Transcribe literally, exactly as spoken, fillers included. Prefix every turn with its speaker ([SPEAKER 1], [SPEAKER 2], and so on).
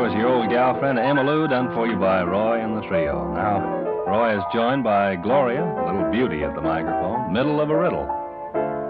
[SPEAKER 1] was your old gal friend Emma Lou, done for you by Roy and the trio. Now, Roy is joined by Gloria, little beauty at the microphone, middle of a riddle.